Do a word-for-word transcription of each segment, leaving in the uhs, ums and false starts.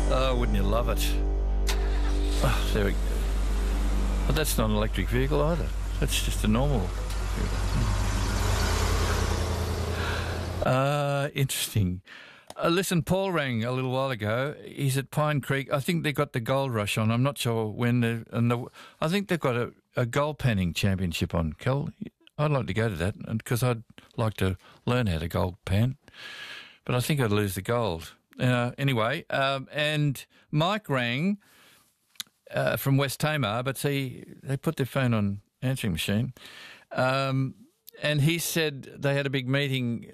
Oh, wouldn't you love it? Oh, there we go. But that's not an electric vehicle either. That's just a normal vehicle. Uh, interesting. Uh, listen, Paul rang a little while ago. He's at Pine Creek. I think they got the gold rush on. I'm not sure when. The, and the, I think they've got a, a gold panning championship on, Kel. I'd like to go to that because I'd like to learn how to gold pan. But I think I'd lose the gold. Uh, anyway, um, and Mike rang uh, from West Tamar, but see, they put their phone on answering machine. Um, and he said they had a big meeting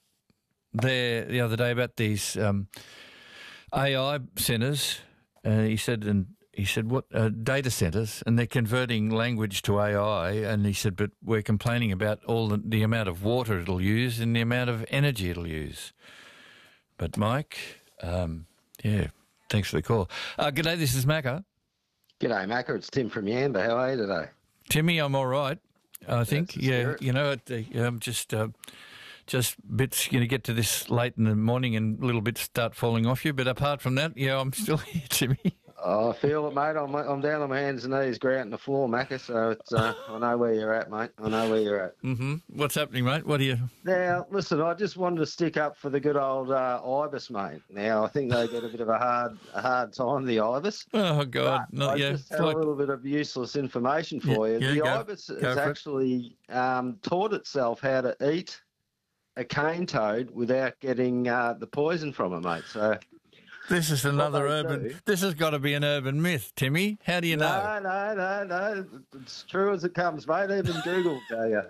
there the other day about these um, A I centres. Uh, he said, and he said, what uh, data centres, and they're converting language to A I. And he said, but we're complaining about all the, the amount of water it'll use and the amount of energy it'll use. But Mike, um, yeah, thanks for the call. Uh, g'day, this is Macca. G'day, Macca. It's Tim from Yamba. How are you today? Timmy, I'm all right. I think, That's the yeah, spirit. you know, it, uh, um, just uh, just bits. You know, get to this late in the morning and little bits start falling off you. But apart from that, yeah, I'm still here, Timmy. Oh, I feel it, mate. I'm, I'm down on my hands and knees, grouting the floor, Macca. So it's, uh, I know where you're at, mate. I know where you're at. Mm-hmm. What's happening, mate? What are you? Now, listen, I just wanted to stick up for the good old uh, Ibis, mate. Now, I think they get a bit of a hard, a hard time, the Ibis. Oh God, But no, I yeah. just It's have like- a little bit of useless information for Yeah, you. yeah, the go- Ibis go has for it. actually um, taught itself how to eat a cane toad without getting uh, the poison from it, mate. So. This is another they urban. do- This has got to be an urban myth, Timmy. How do you know? No, no, no, no. It's true as it comes, mate. Even Google will tell you.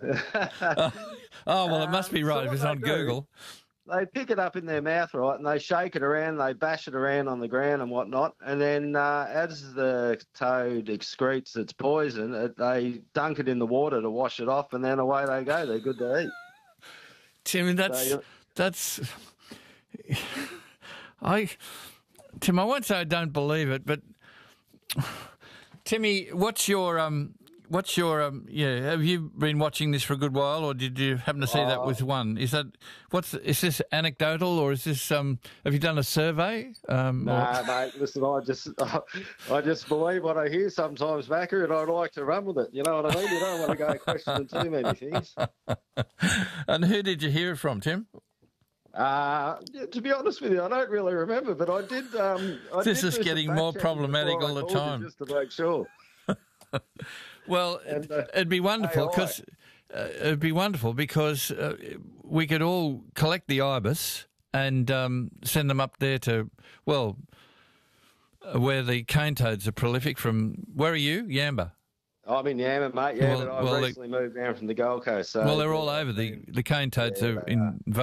Oh well, it must be Um, right so if what it's they on do- Google. They pick it up in their mouth, right, and they shake it around, they bash it around on the ground and whatnot, and then uh, as the toad excretes its poison, it, they dunk it in the water to wash it off, and then away they go. They're good to eat. Timmy, that's you're- that's. I, Tim, I won't say I don't believe it, but Timmy, what's your um, what's your um, yeah? Have you been watching this for a good while, or did you happen to see that Oh. with one? Is that what's is this anecdotal, or is this um? Have you done a survey? Um, or- Nah, mate, listen, I just I just believe what I hear sometimes, Macca, and I'd like to run with it. You know what I mean? You don't want to go questioning too many things. And who did you hear it from, Tim? Uh, yeah, to be honest with you, I don't really remember, but I did. Um, I This did is do some getting fact more checking problematic before I all the called you, time. just to make sure. Well, And, uh, it'd be wonderful A I. because uh, it'd be wonderful because uh, we could all collect the ibis and um, send them up there to well, uh, where the cane toads are prolific. From where are you, Yamba? I'm in Yamba, mate. Yeah, Well- but I've well, they- recently moved down from the Gold Coast. So Well, they're all over. The the cane toads Yeah, are they in